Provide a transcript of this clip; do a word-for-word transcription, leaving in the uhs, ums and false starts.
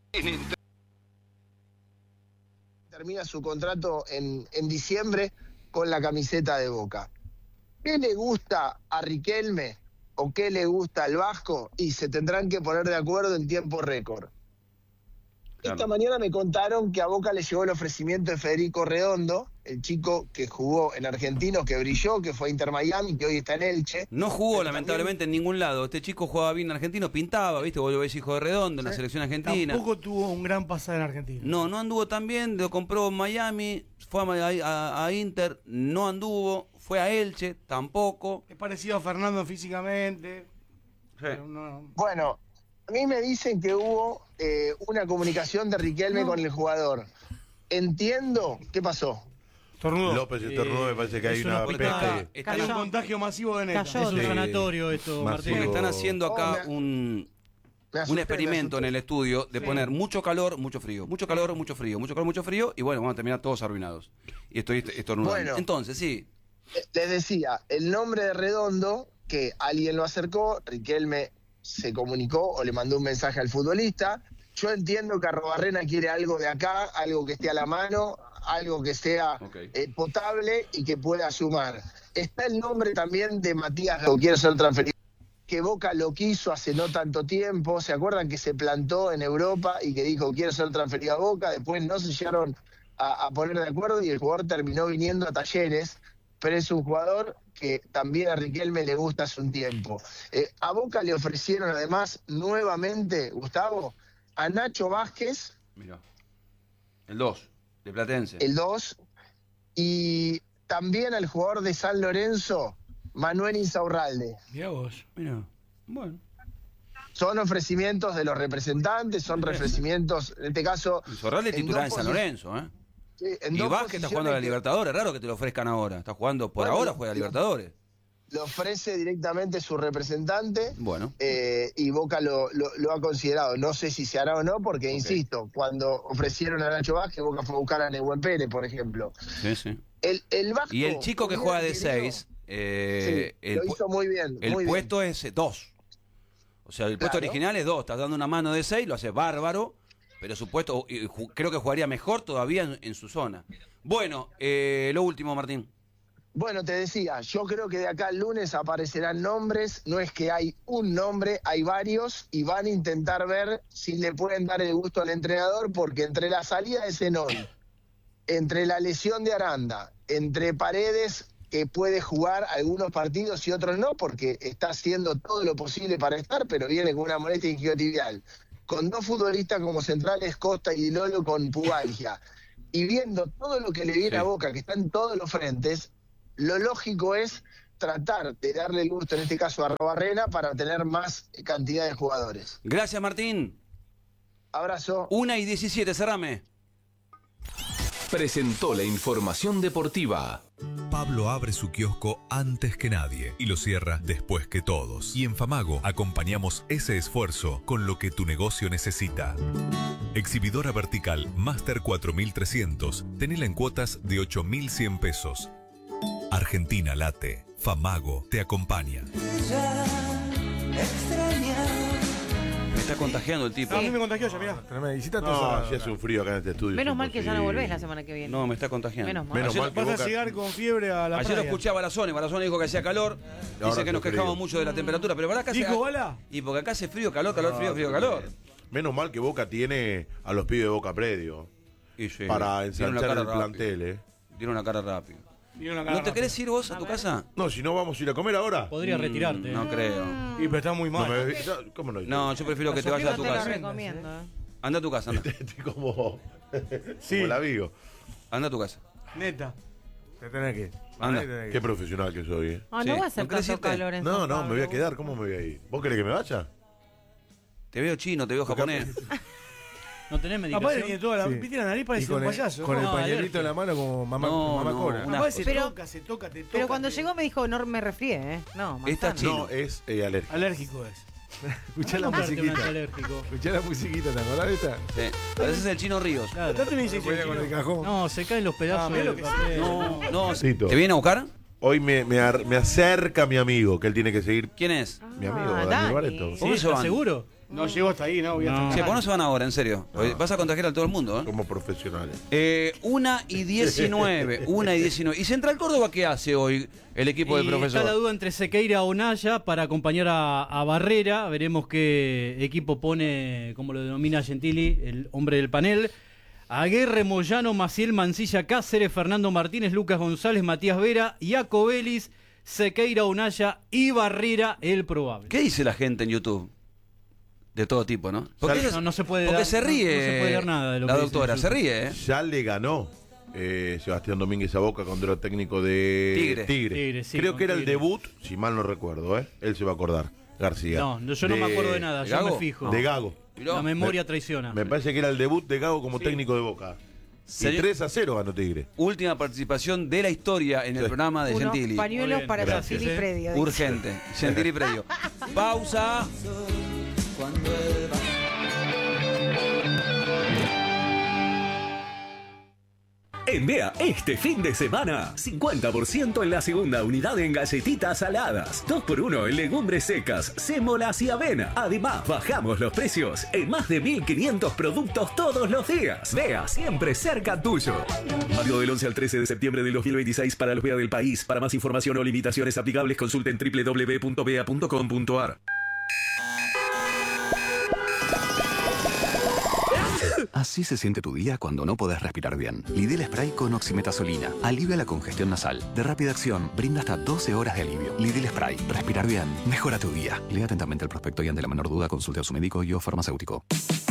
Termina su contrato en, en diciembre con la camiseta de Boca. ¿Qué le gusta a Riquelme o qué le gusta al Vasco? Y se tendrán que poner de acuerdo en tiempo récord. Claro. Esta mañana me contaron que a Boca le llegó el ofrecimiento de Federico Redondo, el chico que jugó en Argentinos, que brilló, que fue a Inter Miami, que hoy está en Elche. No jugó lamentablemente también en ningún lado. Este chico jugaba bien en Argentinos, pintaba, ¿viste? Vos lo ves hijo de Redondo en sí. La selección argentina. Tampoco tuvo un gran pasado en Argentina. No, no anduvo tan bien, lo compró en Miami, fue a, a, a Inter, no anduvo, fue a Elche, tampoco. Es parecido a Fernando físicamente. Sí. No... Bueno, a mí me dicen que hubo eh, una comunicación de Riquelme no. con el jugador. Entiendo, ¿qué pasó? Tornudo. López estornudó, me parece que hay una, una peste. Está en un contagio masivo de neta. Cayó, es un sanatorio esto, Martín. Porque están haciendo acá oh, me, un, me asusté, un experimento en el estudio de sí. poner mucho calor, mucho frío. Mucho calor, mucho frío. Mucho calor, mucho frío. Y bueno, vamos a terminar todos arruinados. Y estoy estornudando. Bueno, entonces, sí. Les decía, el nombre de Redondo, que alguien lo acercó, Riquelme se comunicó o le mandó un mensaje al futbolista. Yo entiendo que Arrobarrena quiere algo de acá, algo que esté a la mano, algo que sea okay. eh, potable y que pueda sumar. Está el nombre también de Matías, que quiere ser transferido, que Boca lo quiso hace no tanto tiempo. ¿Se acuerdan que se plantó en Europa y que dijo quiero ser transferido a Boca? Después no se llegaron a, a poner de acuerdo y el jugador terminó viniendo a Talleres, pero es un jugador que también a Riquelme le gusta hace un tiempo. Eh, a Boca le ofrecieron además nuevamente, Gustavo, a Nacho Vázquez. Mirá, el dos, de Platense. El dos, y también al jugador de San Lorenzo, Manuel Insaurralde. Mirá vos. Mirá, bueno. Son ofrecimientos de los representantes, son ofrecimientos, en este caso... Insaurralde titular en San Lorenzo, ¿eh? Sí, en y Vázquez está jugando a la Libertadores, raro que te lo ofrezcan ahora. Está jugando, por bueno, ahora juega a Libertadores. Lo ofrece directamente su representante. Bueno. Eh, y Boca lo, lo, lo ha considerado. No sé si se hará o no, porque, okay. insisto, cuando ofrecieron a Nacho Vázquez, Boca fue a buscar a Nehuen Pérez, por ejemplo. Sí, sí. El, el Vasco, y el chico que juega de seis, eh, sí, el, lo hizo muy bien. El muy puesto bien. es dos. O sea, el puesto claro. original es dos. Estás dando una mano de seis, lo hace bárbaro. Pero su puesto, creo que jugaría mejor todavía en, en su zona. Bueno, eh, lo último, Martín. Bueno, te decía, yo creo que de acá al lunes aparecerán nombres. No es que hay un nombre, hay varios. Y van a intentar ver si le pueden dar el gusto al entrenador. Porque entre la salida de Zenón, entre la lesión de Aranda, entre Paredes, que puede jugar algunos partidos y otros no, porque está haciendo todo lo posible para estar, pero viene con una molestia isquiotibial, con dos futbolistas como centrales, Costa y Di Lolo con pubalgia, y viendo todo lo que le viene sí. a Boca, que está en todos los frentes, lo lógico es tratar de darle el gusto, en este caso a Arrobarrena, para tener más cantidad de jugadores. Gracias, Martín. Abrazo. Una y diecisiete, cerrame. Presentó la información deportiva. Pablo abre su kiosco antes que nadie y lo cierra después que todos. Y en Famago acompañamos ese esfuerzo con lo que tu negocio necesita. Exhibidora vertical Master cuatro mil trescientos. Tenela en cuotas de ocho mil cien pesos. Argentina late. Famago te acompaña. Me está contagiando el tipo. Sí. A mí me contagió ya, mirá. Me visita no, ya hace un frío acá en este estudio. Menos mal que ya no volvés la semana que viene. No, me está contagiando. Menos mal. Menos ayer, mal que vas Boca... a llegar con fiebre a la Ayer playa. lo escuché a Barazone. Barazone dijo que hacía calor. Dice Ahora que nos quejamos frío. mucho de la temperatura. Pero para acá ¿Dijo hace... Bala? Y porque acá hace frío, calor, calor, frío, frío, calor. Menos mal que Boca tiene a los pibes de Boca Predio. Y sí, para ensanchar el plantel, eh. Tiene una cara rápida. Una cara ¿No te rápida. querés ir vos a tu casa? No, si no vamos a ir a comer ahora. Podría Mm, retirarte. No creo. Y pero está muy mal. No, me... no, ¿cómo no? No, yo prefiero que te vayas a tu Yo te lo casa. recomiendo. ¿eh? Anda a tu casa, anda. Este como... Sí. como la vigo. Anda a tu casa. Neta. Te tenés que ir. Anda. Que... Qué profesional que soy, eh. Ah, Sí. no va a ser ¿No querés tanto irte? calor en No, San no, Pablo. me voy a quedar. ¿Cómo me voy a ir? ¿Vos querés que me vaya? Te veo chino, te veo japonés. ¿No tenés medicación? Aparte tiene toda la... Sí. ¿Viste la nariz? Y Parece con un el, payaso. con el No, pañuelito alergia. en la mano como mamá, No, mamá no, cobra. un Aparte se Pero- toca, se toca, te toca. Pero cuando te- llegó me dijo, no me resfrié, ¿eh? No, Esta manzana. chino. No, es eh, alérgico. Alérgico es. Escuchá la Aparte, un musiquita. alérgico. Escuchá la musiquita, ¿te acordás de esta? Sí. Pareces el chino Ríos. Claro. Tanto me dice Se juega con el cajón. No, se caen los pedazos Ah, mirá del lo que papel. No, no. Cito. ¿Te viene a buscar? Hoy me, me, ar- me acerca mi amigo, que él tiene que seguir. ¿Quién es? Mi amigo, Ah, Daniel Dani. Barreto. ¿Cómo Sí, se van? ¿seguro? No llego hasta ahí, no. Voy hasta Sí, acá. ¿por no se van ahora, en serio? No. Vas a contagiar a todo el mundo, ¿eh? Como profesionales. Eh, una y diecinueve, una y diecinueve. ¿Y Central Córdoba qué hace hoy el equipo del Y profesor? está la duda entre Sequeira o Naya para acompañar a, a Barrera. Veremos qué equipo pone, como lo denomina Gentili, el hombre del panel. Aguirre, Moyano, Maciel, Mancilla, Cáceres, Fernando Martínez, Lucas González, Matías Vera, Iaco Vélez, Sequeira, Unaya y Barrera, el probable. ¿Qué dice la gente en YouTube? De todo tipo, ¿no? Porque, No, no se puede porque dar- se no- ríe. no se puede dar nada de lo la que dice doctora, en se YouTube. ríe, ¿eh? Ya le ganó eh, Sebastián Domínguez a Boca cuando era técnico de Tigre. Tigre, sí, Creo con que era el Tigre. debut, si mal no recuerdo, ¿eh? Él se va a acordar, García. No, no, yo no me acuerdo de nada, ¿de yo me Gago? fijo. De Gago. Mirá. La memoria traiciona. Me parece que era el debut de Gago como técnico de Boca. Y Señor- tres a cero ganó Tigre. Última participación de la historia en el Sí. programa de Unos Gentili. Muy pañuelos bien, para gracias, Gentili eh. Predio. dice. Urgente. Gentili Predio. Pausa. En Bea, este fin de semana, cincuenta por ciento en la segunda unidad en galletitas saladas. dos por uno en legumbres secas, sémolas y avena. Además, bajamos los precios en más de mil quinientos productos todos los días. Bea, siempre cerca tuyo. Válido del once al trece de septiembre del dos mil veintiséis para los Bea del país. Para más información o limitaciones aplicables, consulten doble u doble u doble u punto bea punto com punto a r. Así se siente tu día cuando no podés respirar bien. Lidl Spray con oximetazolina. Alivia la congestión nasal. De rápida acción, brinda hasta doce horas de alivio. Lidl Spray. Respirar bien. Mejora tu día. Lea atentamente el prospecto y ante la menor duda consulte a su médico y o farmacéutico.